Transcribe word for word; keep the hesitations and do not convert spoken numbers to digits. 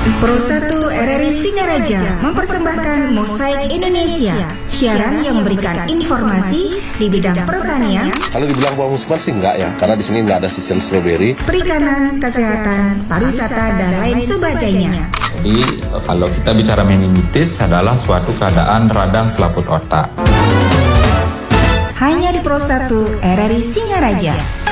Pro satu R R I Singaraja mempersembahkan Mosaik Indonesia, siaran yang memberikan informasi di bidang pertanian. Kalau dibilang bawang musiman sih enggak ya, karena di sini enggak ada season strawberry. Perikanan, kesehatan, pariwisata dan lain sebagainya. Jadi kalau kita bicara meningitis adalah suatu keadaan radang selaput otak. Hanya di Pro satu R R I Singaraja.